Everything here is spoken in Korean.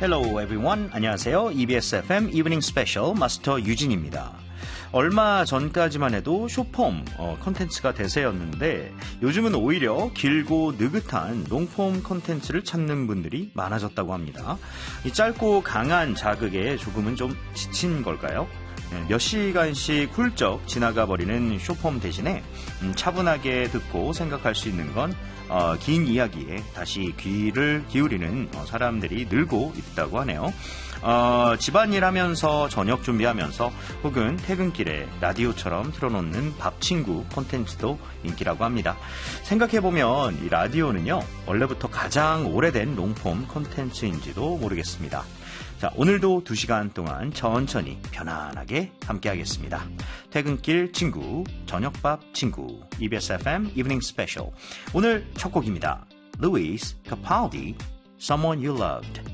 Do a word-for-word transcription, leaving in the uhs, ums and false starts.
Hello everyone. 안녕하세요. 이비에스 에프엠 이브닝 스페셜 마스터 유진입니다. 얼마 전까지만 해도 숏폼 어, 컨텐츠가 대세였는데 요즘은 오히려 길고 느긋한 롱폼 컨텐츠를 찾는 분들이 많아졌다고 합니다. 이 짧고 강한 자극에 조금은 좀 지친 걸까요? 몇 시간씩 훌쩍 지나가 버리는 숏폼 대신에 음, 차분하게 듣고 생각할 수 있는 건 어, 긴 이야기에 다시 귀를 기울이는 어, 사람들이 늘고 있다고 하네요. 어, 집안일 하면서 저녁 준비하면서 혹은 퇴근길에 라디오처럼 틀어놓는 밥친구 콘텐츠도 인기라고 합니다. 생각해보면 이 라디오는요 원래부터 가장 오래된 롱폼 콘텐츠인지도 모르겠습니다. 자, 오늘도 두 시간 동안 천천히 편안하게 함께하겠습니다. 퇴근길 친구, 저녁밥 친구, 이비에스 에프엠 이브닝 스페셜. 오늘 첫 곡입니다. Luis Capaldi, Someone You Loved.